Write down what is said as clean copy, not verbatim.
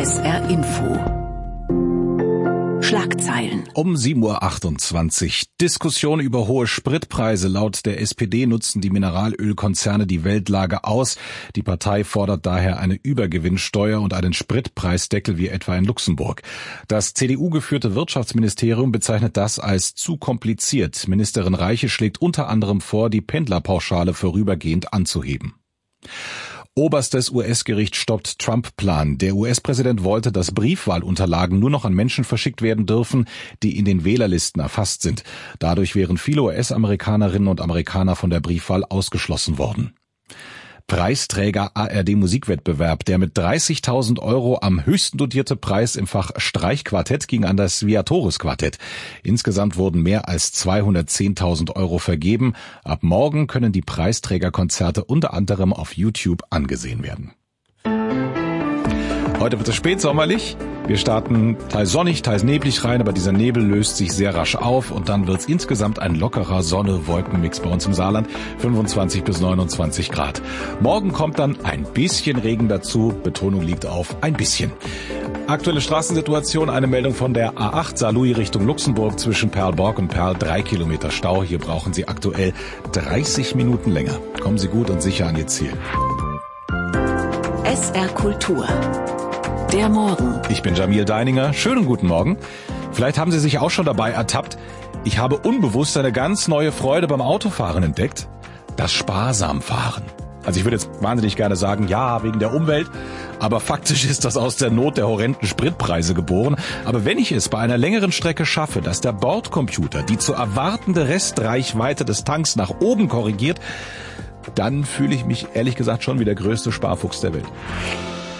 SR Info. Schlagzeilen. Um 7.28 Uhr. Diskussion über hohe Spritpreise. Laut der SPD nutzen die Mineralölkonzerne die Weltlage aus. Die Partei fordert daher eine Übergewinnsteuer und einen Spritpreisdeckel wie etwa in Luxemburg. Das CDU-geführte Wirtschaftsministerium bezeichnet das als zu kompliziert. Ministerin Reiche schlägt unter anderem vor, die Pendlerpauschale vorübergehend anzuheben. Oberstes US-Gericht stoppt Trump-Plan. Der US-Präsident wollte, dass Briefwahlunterlagen nur noch an Menschen verschickt werden dürfen, die in den Wählerlisten erfasst sind. Dadurch wären viele US-Amerikanerinnen und Amerikaner von der Briefwahl ausgeschlossen worden. Preisträger ARD-Musikwettbewerb. Der mit 30.000 € am höchsten dotierte Preis im Fach Streichquartett ging an das Viatoris-Quartett. Insgesamt wurden mehr als 210.000 € vergeben. Ab morgen können die Preisträgerkonzerte unter anderem auf YouTube angesehen werden. Heute wird es spätsommerlich. Wir starten teils sonnig, teils neblig rein, aber dieser Nebel löst sich sehr rasch auf und dann wird es insgesamt ein lockerer Sonne-Wolken-Mix bei uns im Saarland, 25 bis 29 Grad. Morgen kommt dann ein bisschen Regen dazu, Betonung liegt auf ein bisschen. Aktuelle Straßensituation, eine Meldung von der A8 Saarlouis Richtung Luxemburg zwischen Perlborg und Perl, 3 Kilometer Stau. Hier brauchen Sie aktuell 30 Minuten länger. Kommen Sie gut und sicher an Ihr Ziel. SR Kultur. Der Morgen. Ich bin Jamil Deininger. Schönen guten Morgen. Vielleicht haben Sie sich auch schon dabei ertappt. Ich habe unbewusst eine ganz neue Freude beim Autofahren entdeckt. Das Sparsamfahren. Also ich würde jetzt wahnsinnig gerne sagen, ja, wegen der Umwelt. Aber faktisch ist das aus der Not der horrenden Spritpreise geboren. Aber wenn ich es bei einer längeren Strecke schaffe, dass der Bordcomputer die zu erwartende Restreichweite des Tanks nach oben korrigiert, dann fühle ich mich ehrlich gesagt schon wie der größte Sparfuchs der Welt.